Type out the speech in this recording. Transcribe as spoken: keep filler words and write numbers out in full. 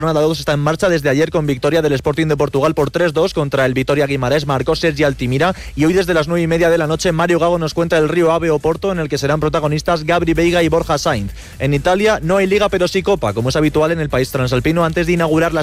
jornada dos está en marcha desde ayer con victoria del Sporting de Portugal por tres dos contra el Vitoria Guimarães, marcó Sergi Altimira, y hoy desde las nueve y media de la noche Mario Gago nos cuenta el Río Ave Oporto, en el que serán protagonistas Gabri Veiga y Borja Sainz. En Italia no hay liga pero sí copa, como es habitual en el país transalpino, antes de inaugurar la